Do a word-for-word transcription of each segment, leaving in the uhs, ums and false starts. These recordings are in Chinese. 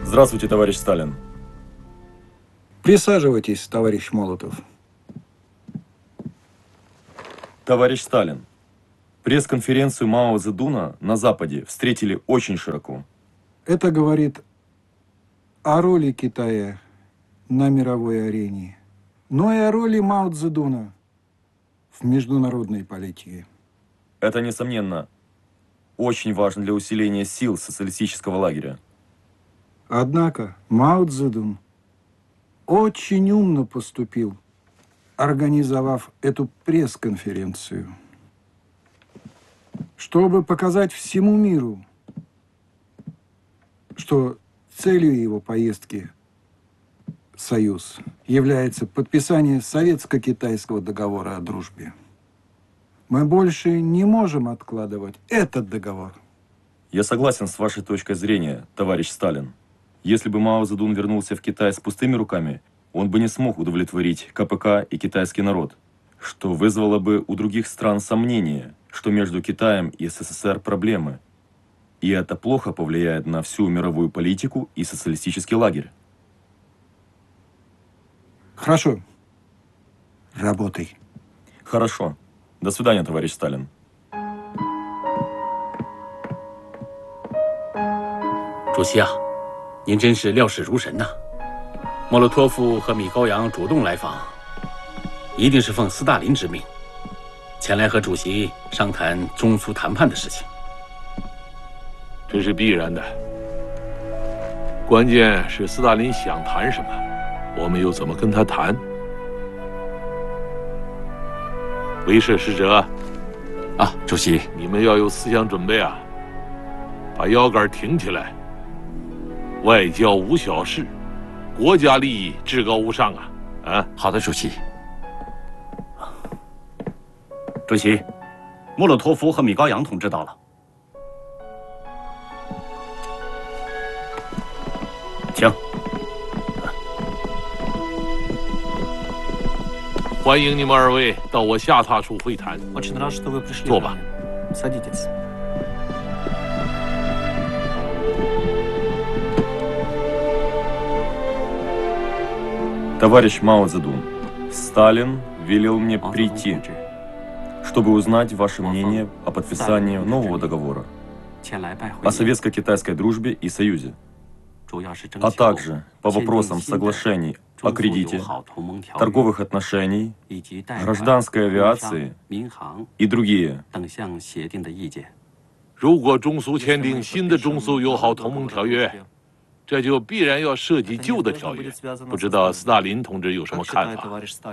Здравствуйте, товарищ Сталин. Присаживайтесь, товарищ Молотов. Товарищ Сталин, пресс-конференцию Мао Цзэдуна на Западе встретили очень широко. Это говорит о роли Китая на мировой арене, но и о роли Мао Цзэдуна в международной политике. Это, несомненно, очень важно для усиления сил социалистического лагеря. Однако Мао Цзэдун очень умно поступил, организовав эту пресс-конференцию, чтобы показать всему миру, что целью его поездки в Союз является подписание Советско-Китайского договора о дружбе. Мы больше не можем откладывать этот договор. Я согласен с вашей точкой зрения, товарищ Сталин. Если бы Мао Цзэдун вернулся в Китай с пустыми руками, он бы не смог удовлетворить ка пэ ка и китайский народ, что вызвало бы у других стран сомнение, что между Китаем и эс эс эс эр проблемы. И это плохо повлияет на всю мировую политику и социалистический лагерь. Хорошо. Работай. Хорошо. До свидания, товарищ Сталин. 主席啊，您真是料事如神呐！莫洛托夫和米高扬主动来访，一定是奉斯大林之命，前来和主席商谈中苏谈判的事情。 这是必然的。关键是斯大林想谈什么，我们又怎么跟他谈？威慑使者， 啊，主席， 你们要有思想准备啊！把腰杆挺起来。 外交无小事，国家利益至高无上啊！啊， 好的，主席。主席，莫洛托夫和米高扬同志到了，请。 欢迎你们二位到我下榻处会谈。坐吧。 Садитесь. Товарищ Мао Цзэдун, Сталин велел мне прийти, чтобы узнать ваше мнение о подписании нового договора, о советско-китайской дружбе и союзе, а также по вопросам соглашений о кредите, торговых отношений, гражданской авиации и другие. 如果中苏签订新的中苏友好同盟条约， 这就必然要涉及旧的条约，不知道斯大林同志有什么看法？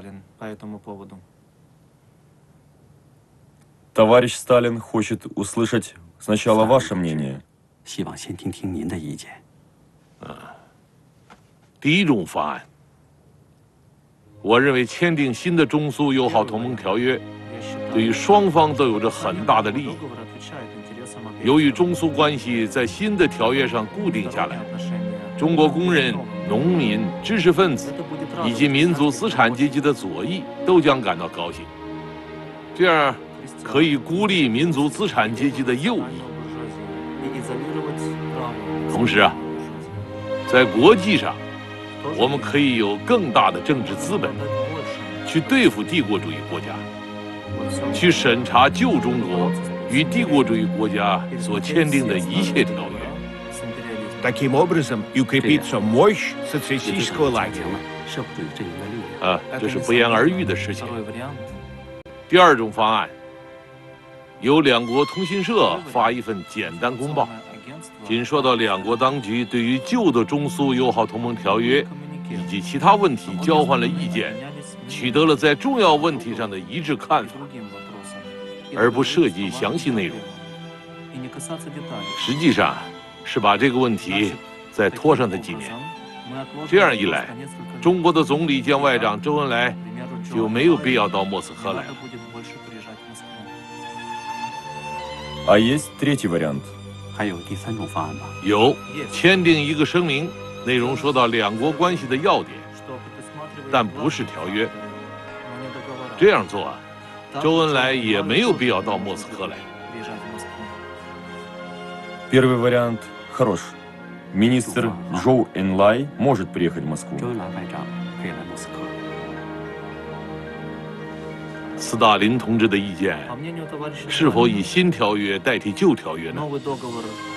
Товарищ Сталин хочет услышать сначала ваше мнение. 希望先听听您的意见。 第一种方案，我认为签订新的中苏友好同盟条约，对于双方都有着很大的利益。由于中苏关系在新的条约上固定下来。 中国工人、农民、知识分子以及民族资产阶级的左翼都将感到高兴，这样可以孤立民族资产阶级的右翼。同时啊，在国际上，我们可以有更大的政治资本，去对付帝国主义国家，去审查旧中国与帝国主义国家所签订的一切条约。 Таким образом, и укрепится мощь социалистического лагеря. 啊，这是不言而喻的事情。第二种方案，由两国通讯社发一份简单公报，仅说到两国当局对于旧的中苏友好同盟条约以及其他问题交换了意见，取得了在重要问题上的一致看法，而不涉及详细内容。实际上。 是把这个问题再拖上它几年，这样一来，中国的总理兼外长周恩来就没有必要到莫斯科来了。 А есть третий вариант? 还有第三种方案吗？ 有，签订一个声明，内容说到两国关系的要点，但不是条约。这样做啊，周恩来也没有必要到莫斯科来。 Первый вариант хорош. Министр Джоу Энлай может приехать в Москву. 周恩来外长可以来莫斯科。 斯大林同志的意见 А мнению товарища 是否以 Сталина, 新条约代替旧条约呢？ новый договор